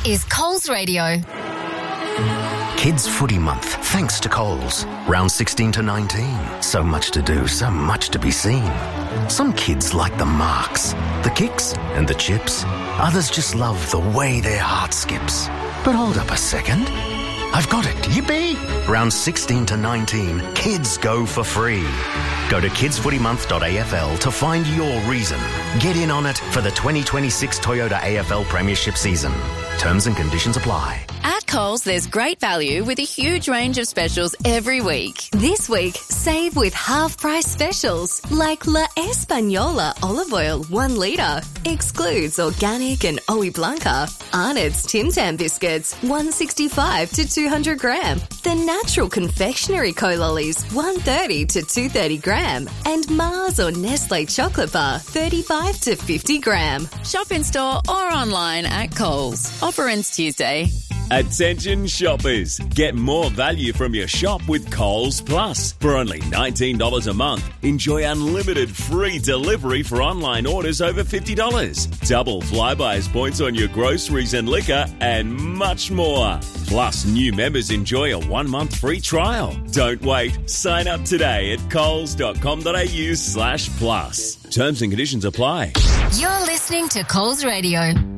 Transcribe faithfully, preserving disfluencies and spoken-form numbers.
is Coles Radio. Kids Footy Month, thanks to Coles. Round sixteen to nineteen. So much to do, so much to be seen. Some kids like the marks, the kicks and the chips. Others just love the way their heart skips. But hold up a second. I've got it. Yippee! Round sixteen to nineteen, kids go for free. Go to kids footy month dot a f l to find your reason. Get in on it for the twenty twenty-six Toyota A F L Premiership season. Terms and conditions apply. At Coles, there's great value with a huge range of specials every week. This week, save with half-price specials like La Española olive oil, one litre. Excludes organic and Oe Blanca. Arnott's Tim Tam biscuits, one sixty-five to two hundred gram. The Natural Confectionery Co-Lollies, one thirty to two thirty gram. And Mars or Nestle Chocolate Bar, thirty-five to fifty gram. Shop in store or online at Coles. Offer ends Tuesday. Attention shoppers, get more value from your shop with Coles Plus. For only nineteen dollars a month, enjoy unlimited free delivery for online orders over fifty dollars. Double Flybuys points on your groceries and liquor and much more. Plus, new members enjoy a one-month free trial. Don't wait. Sign up today at coles dot com dot a u slash plus. Terms and conditions apply. You're listening to Coles Radio.